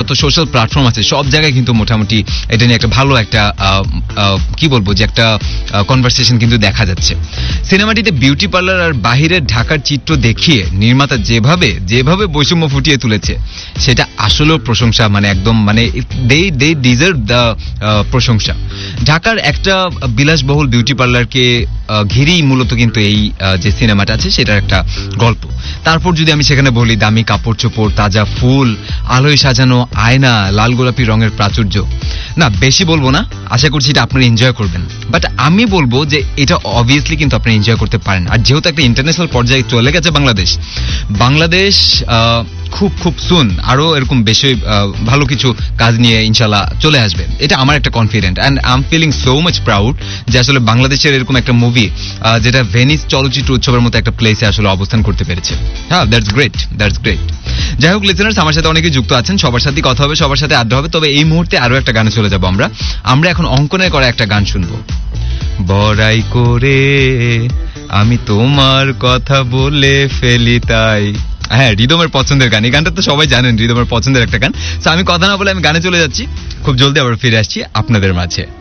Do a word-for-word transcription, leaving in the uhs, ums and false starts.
যত social platform আছে সব জায়গায় কিন্তু মোটামুটি এটা নিয়ে একটা ভালো একটা কি বলবো যে একটা কনভারসেশন কিন্তু দেখা যাচ্ছে। সিনেমাটিতে বিউটি পার্লার আর বাহিরের ঢাকার চিত্র দেখিয়ে নির্মাতা যেভাবে যেভাবে বৈষম্য ফুটিয়ে তুলেছে সেটা আসলেও প্রশংসা, মানে একদম মানে দে দে ডিজার্ভ দ্য প্রশংসা। ঢাকার একটা বিলাসবহুল বিউটি পার্লারকে ঘিরেই মূলত কিন্তু এই যে সিনেমাটা আছে সেটার একটা গল্প। তারপর যদি আমি সেখানে বলি দামি কাপড় চোপড়, তাজা ফুল, আলোয় সাজানো আয়না, লাল গোলাপি রঙের প্রাচুর্য, না বেশি বলবো না, আশা করছি এটা আপনারা এনজয় করবেন। বাট আমি বলবো যে এটা অবভিয়াসলি কিন্তু আপনি এনজয় করতে পারেন। আর যেহেতু একটা ইন্টারন্যাশনাল পর্যায়ে চলে গেছে বাংলাদেশ, বাংলাদেশ খুব খুব সুন আরো এরকম বেশি ভালো কিছু কাজ নিয়ে ইনশাল্লাহ চলে আসবে, এটা আমার একটা confident. And I am feeling so much proud যে আসলে বাংলাদেশের এরকম একটা মুভি যেটা ভেনিস চলচ্চিত্র উৎসবের মতো একটা প্লেসে আসলে অবস্থান করতে পেরেছে। হ্যাঁ, দ্যাটস গ্রেট, দ্যাটস গ্রেট। যাই হোক লিসেনার্স, আমার সাথে অনেকে যুক্ত আছেন, সবার সাথে কথা হবে, সবার সাথে আড্ডা হবে। তবে এই মুহূর্তে আরো একটা গানে চলে যাবো আমরা আমরা এখন অঙ্কনের করা একটা গান শুনবো। বড়াই করে আমি তোমার কথা বলে ফেলি তাই। হ্যাঁ, রিদমের পছন্দের গান, এই গানটা তো সবাই জানেন রিদমের পছন্দের একটা গান। তো আমি কথা না বলে আমি গানে চলে যাচ্ছি, খুব জলদি আবার ফিরে আসছি আপনাদের মাঝে।